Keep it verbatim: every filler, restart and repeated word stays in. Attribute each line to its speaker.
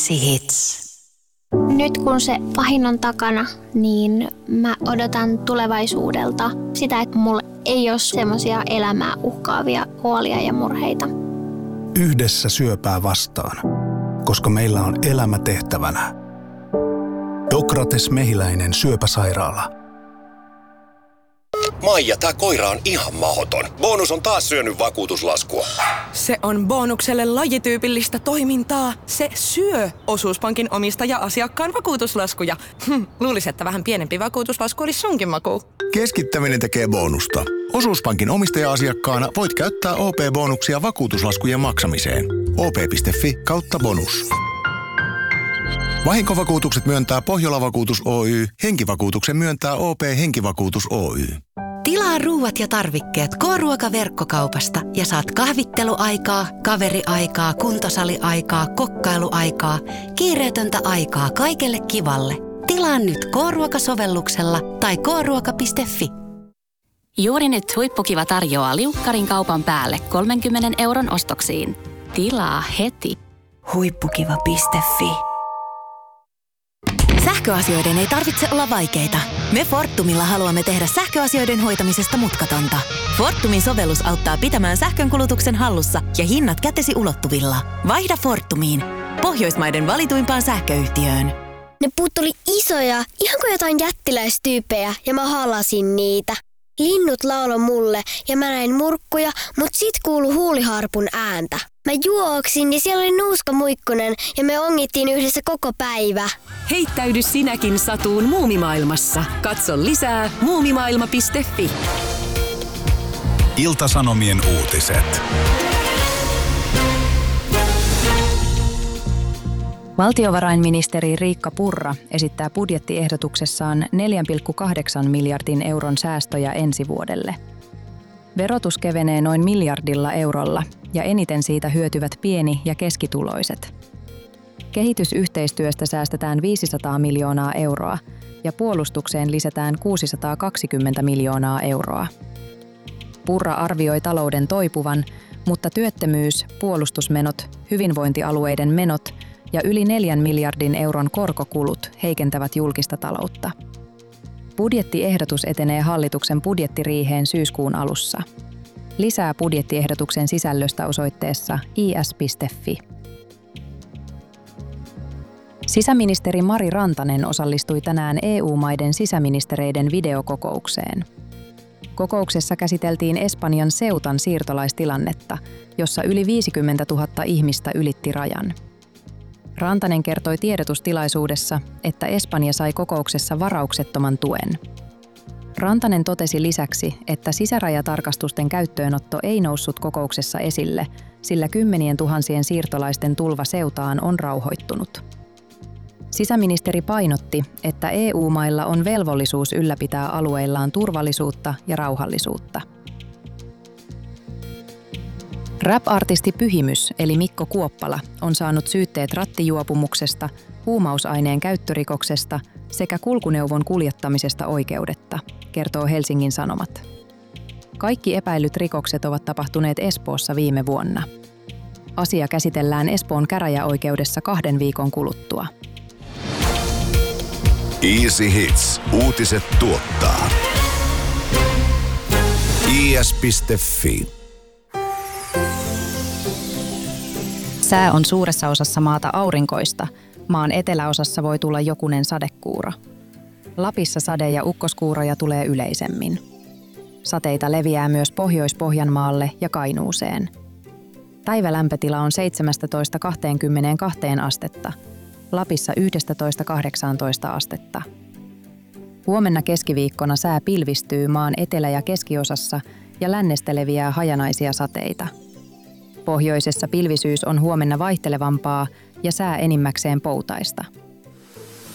Speaker 1: Hits.
Speaker 2: Nyt kun se pahin on takana, niin mä odotan tulevaisuudelta sitä, että mulla ei ole semmoisia elämää uhkaavia huolia ja murheita.
Speaker 3: Yhdessä syöpää vastaan, koska meillä on elämä tehtävänä. Dokrates Mehiläinen syöpäsairaala.
Speaker 4: Maija, tää koira on ihan mahoton. Bonus on taas syönyt vakuutuslaskua.
Speaker 1: Se on Bonukselle lajityypillistä toimintaa. Se syö Osuuspankin omistaja-asiakkaan vakuutuslaskuja. Hm, luulis, että vähän pienempi vakuutuslasku olisi sunkin maku.
Speaker 5: Keskittäminen tekee bonusta. Osuuspankin omistaja-asiakkaana voit käyttää O P-bonuksia vakuutuslaskujen maksamiseen. O P piste F I kautta bonus. Vahinkovakuutukset myöntää Pohjola-vakuutus Oy, henkivakuutuksen myöntää O P Henkivakuutus Oy.
Speaker 6: Tilaa ruuat ja tarvikkeet K-ruoka-verkkokaupasta ja saat kahvitteluaikaa, kaveriaikaa, kuntosaliaikaa, kokkailuaikaa, kiireetöntä aikaa kaikelle kivalle. Tilaa nyt K-ruoka-sovelluksella tai k ruoka piste f i.
Speaker 7: Juuri nyt Huippukiva tarjoaa liukkarin kaupan päälle kolmenkymmenen euron ostoksiin. Tilaa heti.
Speaker 6: Huippukiva piste f i. Sähköasioiden ei tarvitse olla vaikeita. Me Fortumilla haluamme tehdä sähköasioiden hoitamisesta mutkatonta. Fortumin sovellus auttaa pitämään sähkönkulutuksen hallussa ja hinnat kätesi ulottuvilla. Vaihda Fortumiin, Pohjoismaiden valituimpaan sähköyhtiöön.
Speaker 8: Ne puut oli isoja, ihan kuin jotain jättiläistyyppejä, ja mä halasin niitä. Linnut lauloi mulle ja mä näin murkkuja, mut sit kuului huuliharpun ääntä. Mä juoksin ja siellä oli Nuuska Muikkunen ja me ongittiin yhdessä koko päivä.
Speaker 9: Heittäydy sinäkin satuun muumimaailmassa. Katso lisää muumimaailma piste f i.
Speaker 3: Ilta-Sanomien uutiset.
Speaker 10: Valtiovarainministeri Riikka Purra esittää budjettiehdotuksessaan neljä pilkku kahdeksan miljardin euron säästöjä ensi vuodelle. Verotus kevenee noin miljardilla eurolla ja eniten siitä hyötyvät pieni- ja keskituloiset. Kehitysyhteistyöstä säästetään viisisataa miljoonaa euroa ja puolustukseen lisätään kuusisataakaksikymmentä miljoonaa euroa. Purra arvioi talouden toipuvan, mutta työttömyys, puolustusmenot, hyvinvointialueiden menot ja yli neljän miljardin euron korkokulut heikentävät julkista taloutta. Budjettiehdotus etenee hallituksen budjettiriiheen syyskuun alussa. Lisää budjettiehdotuksen sisällöstä osoitteessa i s piste f i. Sisäministeri Mari Rantanen osallistui tänään E U-maiden sisäministereiden videokokoukseen. Kokouksessa käsiteltiin Espanjan Ceutan siirtolaistilannetta, jossa yli viisikymmentätuhatta ihmistä ylitti rajan. Rantanen kertoi tiedotustilaisuudessa, että Espanja sai kokouksessa varauksettoman tuen. Rantanen totesi lisäksi, että sisärajatarkastusten käyttöönotto ei noussut kokouksessa esille, sillä kymmenien tuhansien siirtolaisten tulva Ceutaan on rauhoittunut. Sisäministeri painotti, että E U-mailla on velvollisuus ylläpitää alueillaan turvallisuutta ja rauhallisuutta. Rap-artisti Pyhimys eli Mikko Kuoppala on saanut syytteet rattijuopumuksesta, huumausaineen käyttörikoksesta sekä kulkuneuvon kuljettamisesta oikeudetta, kertoo Helsingin Sanomat. Kaikki epäillyt rikokset ovat tapahtuneet Espoossa viime vuonna. Asia käsitellään Espoon käräjäoikeudessa kahden viikon kuluttua.
Speaker 5: Easy Hits. Uutiset tuottaa. i s piste f i.
Speaker 10: Sää on suuressa osassa maata aurinkoista. Maan eteläosassa voi tulla jokunen sadekuuro. Lapissa sade- ja ukkoskuuroja tulee yleisemmin. Sateita leviää myös Pohjois-Pohjanmaalle ja Kainuuseen. Päivälämpötila on seitsemästätoista kaksikymmentäkaksi astetta. Lapissa yksitoista kahdeksantoista astetta. Huomenna keskiviikkona sää pilvistyy maan etelä- ja keskiosassa ja lännestä leviää hajanaisia sateita. Pohjoisessa pilvisyys on huomenna vaihtelevampaa ja sää enimmäkseen poutaista.